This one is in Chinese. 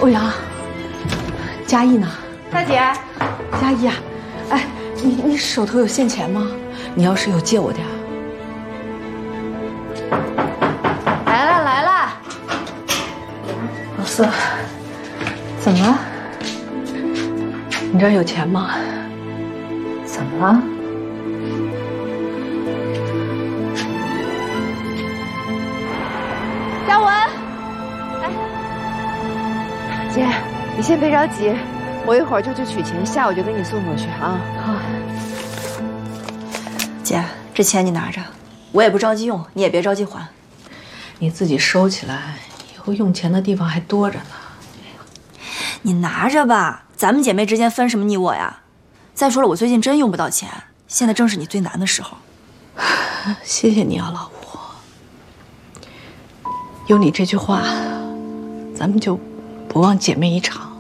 欧阳，嘉义呢？ 大姐， 嘉义啊，哎，你手头有现钱吗？你要是有借我点。 来了来了。 老四，怎么了？你这儿有钱吗？怎么了？ 嘉文，来，姐，你先别着急，我一会儿就去取钱，下午就给你送过去啊。 好。 姐，这钱你拿着，我也不着急用，你也别着急还。 你自己收起来，以后用钱的地方还多着呢。 你拿着吧，咱们姐妹之间分什么你我呀？再说了，我最近真用不到钱，现在正是你最难的时候。 谢谢你啊，老吴。有你这句话，咱们就不忘姐妹一场。